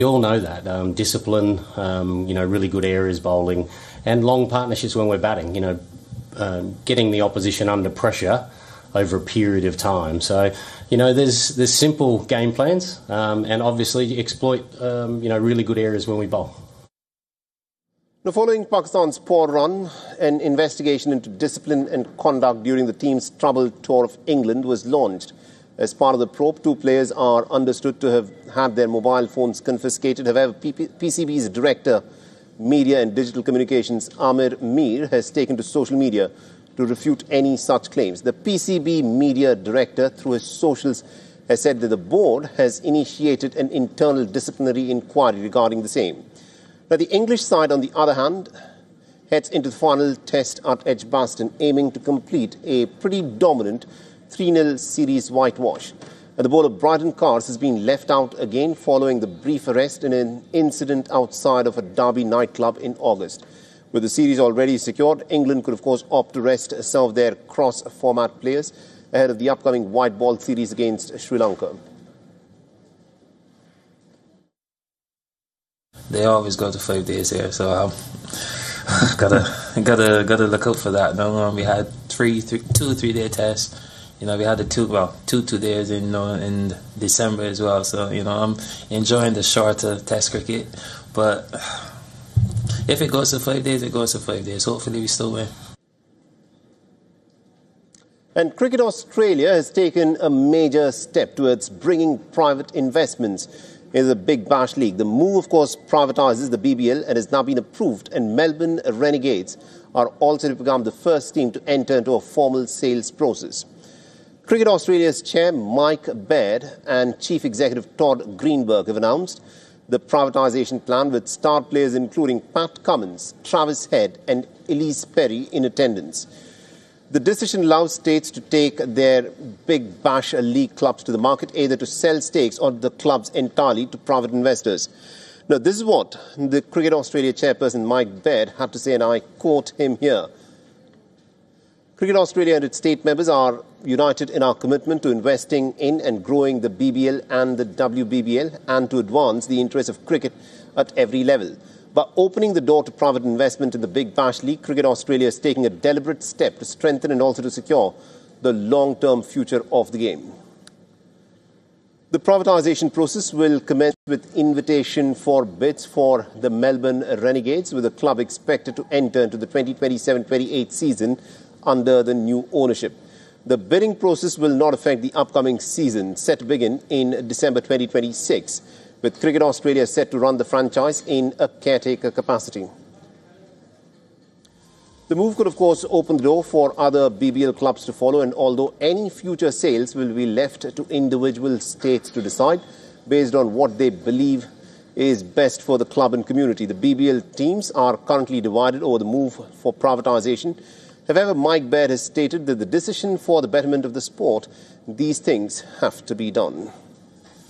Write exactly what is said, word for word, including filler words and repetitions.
We all know that. Um, discipline, um, you know, really good areas bowling, and long partnerships when we're batting, you know, um, getting the opposition under pressure over a period of time. So, you know, there's there's simple game plans, um, and obviously exploit, um, you know, really good areas when we bowl. Now, following Pakistan's poor run, an investigation into discipline and conduct during the team's troubled tour of England was launched. As part of the probe, two players are understood to have had their mobile phones confiscated. However, P C B's Director, Media and Digital Communications, Amir Mir, has taken to social media to refute any such claims. The P C B Media Director, through his socials, has said that the board has initiated an internal disciplinary inquiry regarding the same. Now, the English side, on the other hand, heads into the final test at Edgbaston, aiming to complete a pretty dominant three nil series whitewash. And the bowler Brighton Cars has been left out again following the brief arrest in an incident outside of a Derby nightclub in August. With the series already secured, England could, of course, opt to rest some of their cross-format players ahead of the upcoming white ball series against Sri Lanka. They always go to five days here, so um, gotta gotta gotta look out for that. No, um, we had three, three, two, three day tests. You know, we had the two, well, two two days in, you know, in December as well. So, you know, I'm enjoying the shorter Test cricket. But if it goes to five days, it goes to five days. Hopefully, we still win. And Cricket Australia has taken a major step towards bringing private investments into the Big Bash League. The move, of course, privatises the B B L and has now been approved. And Melbourne Renegades are also to become the first team to enter into a formal sales process. Cricket Australia's chair, Mike Baird, and Chief Executive Todd Greenberg have announced the privatisation plan, with star players including Pat Cummins, Travis Head and Elise Perry in attendance. The decision allows states to take their Big Bash League clubs to the market, either to sell stakes or the clubs entirely to private investors. Now, this is what the Cricket Australia chairperson, Mike Baird, had to say, and I quote him here. Cricket Australia and its state members are united in our commitment to investing in and growing the B B L and the W B B L, and to advance the interests of cricket at every level. By opening the door to private investment in the Big Bash League, Cricket Australia is taking a deliberate step to strengthen and also to secure the long-term future of the game. The privatisation process will commence with invitation for bids for the Melbourne Renegades, with the club expected to enter into the twenty twenty-seven twenty-eight season under the new ownership. The bidding process will not affect the upcoming season, set to begin in December twenty twenty-six. With Cricket Australia set to run the franchise in a caretaker capacity. The move could, of course, open the door for other B B L clubs to follow, and although any future sales will be left to individual states to decide based on what they believe is best for the club and community. The B B L teams are currently divided over the move for privatisation. However, Mike Baird has stated that the decision for the betterment of the sport, these things have to be done.